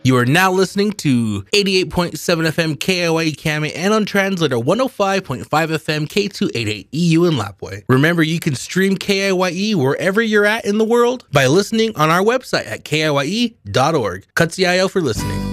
You are now listening to 88.7 FM KIYE Kame and on translator 105.5 FM K288 EU in Lapwai. Remember, you can stream KIYE wherever you're at in the world by listening on our website at kiye.org. Katsiayo for listening.